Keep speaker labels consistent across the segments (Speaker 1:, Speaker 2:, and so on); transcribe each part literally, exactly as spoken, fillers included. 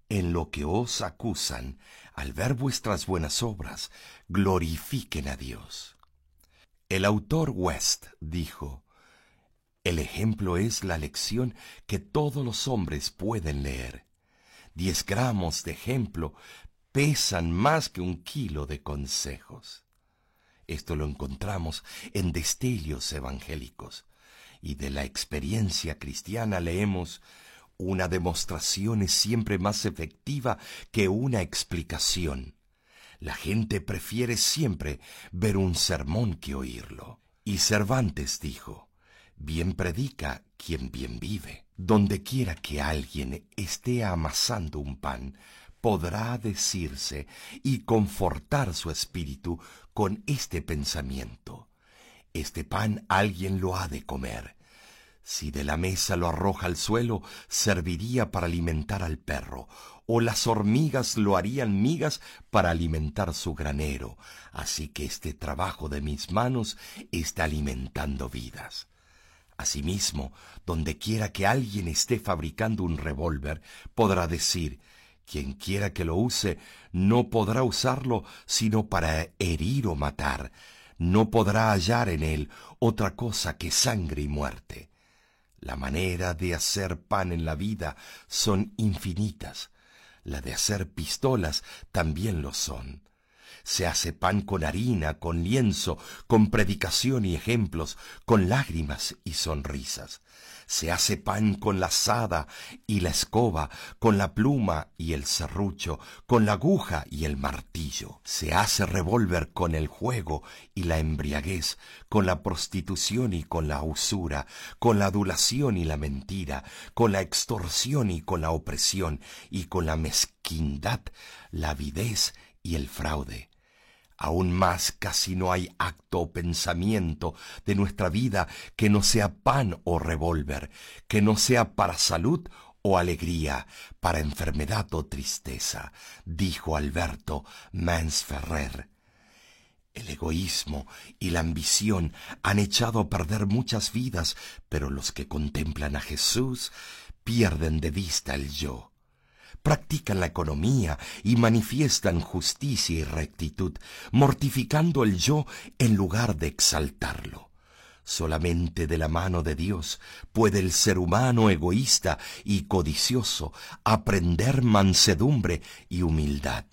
Speaker 1: En lo que os acusan, al ver vuestras buenas obras, glorifiquen a Dios. El autor West dijo: el ejemplo es la lección que todos los hombres pueden leer. Diez gramos de ejemplo pesan más que un kilo de consejos. Esto lo encontramos en destellos evangélicos, y de la experiencia cristiana leemos: una demostración es siempre más efectiva que una explicación. La gente prefiere siempre ver un sermón que oírlo. Y Cervantes dijo: bien predica quien bien vive. Donde quiera que alguien esté amasando un pan, podrá decirse y confortar su espíritu con este pensamiento: este pan alguien lo ha de comer. Si de la mesa lo arroja al suelo, serviría para alimentar al perro, o las hormigas lo harían migas para alimentar su granero. Así que este trabajo de mis manos está alimentando vidas. Asimismo, donde quiera que alguien esté fabricando un revólver, podrá decir: quien quiera que lo use, no podrá usarlo sino para herir o matar. No podrá hallar en él otra cosa que sangre y muerte. La manera de hacer pan en la vida son infinitas. La de hacer pistolas también lo son. Se hace pan con harina, con lienzo, con predicación y ejemplos, con lágrimas y sonrisas. Se hace pan con la azada y la escoba, con la pluma y el serrucho, con la aguja y el martillo. Se hace revólver con el juego y la embriaguez, con la prostitución y con la usura, con la adulación y la mentira, con la extorsión y con la opresión, y con la mezquindad, la avidez y el fraude. Aún más, casi no hay acto o pensamiento de nuestra vida que no sea pan o revólver, que no sea para salud o alegría, para enfermedad o tristeza, dijo Alberto Mansferrer. El egoísmo y la ambición han echado a perder muchas vidas, pero los que contemplan a Jesús pierden de vista el yo. Practican la economía y manifiestan justicia y rectitud, mortificando el yo en lugar de exaltarlo. Solamente de la mano de Dios puede el ser humano egoísta y codicioso aprender mansedumbre y humildad.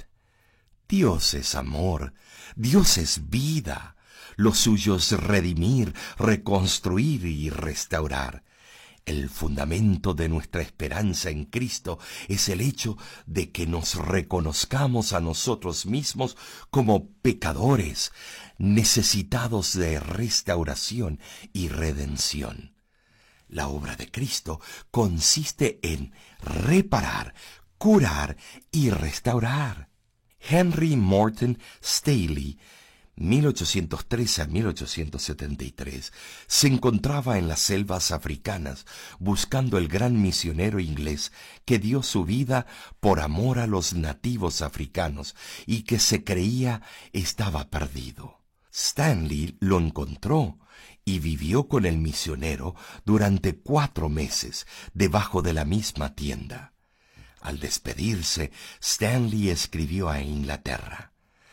Speaker 1: Dios es amor, Dios es vida, lo suyo es redimir, reconstruir y restaurar. El fundamento de nuestra esperanza en Cristo es el hecho de que nos reconozcamos a nosotros mismos como pecadores, necesitados de restauración y redención. La obra de Cristo consiste en reparar, curar y restaurar. Henry Morton Staley, mil ochocientos trece a mil ochocientos setenta y tres, se encontraba en las selvas africanas buscando el gran misionero inglés que dio su vida por amor a los nativos africanos y que se creía estaba perdido. Stanley lo encontró y vivió con el misionero durante cuatro meses debajo de la misma tienda. Al despedirse, Stanley escribió a Inglaterra: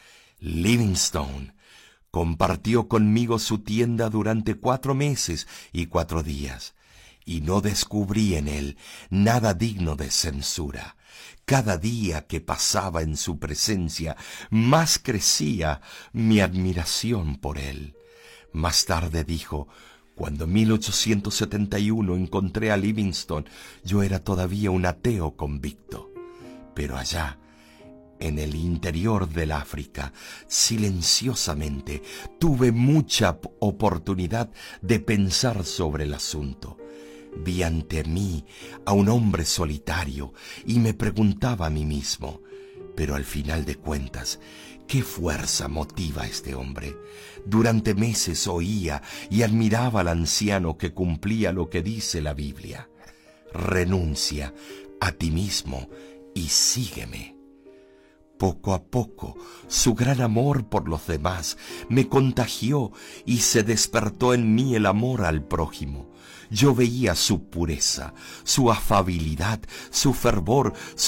Speaker 1: Livingstone compartió conmigo su tienda durante cuatro meses y cuatro días, y no descubrí en él nada digno de censura. Cada día que pasaba en su presencia, más crecía mi admiración por él. Más tarde dijo: cuando en mil ochocientos setenta y uno encontré a Livingstone, yo era todavía un ateo convicto. Pero allá, en el interior del África, silenciosamente, tuve mucha oportunidad de pensar sobre el asunto. Vi ante mí a un hombre solitario y me preguntaba a mí mismo: pero al final de cuentas, ¿qué fuerza motiva a este hombre? Durante meses oía y admiraba al anciano que cumplía lo que dice la Biblia: renuncia a ti mismo y sígueme. Poco a poco, su gran amor por los demás me contagió y se despertó en mí el amor al prójimo. Yo veía su pureza, su afabilidad, su fervor,